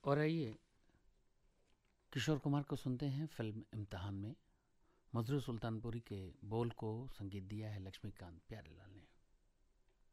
और आइए किशोर कुमार को सुनते हैं फिल्म इम्तिहान में। मजरू सुल्तानपुरी के बोल को संगीत दिया है लक्ष्मीकांत प्यारेलाल ने।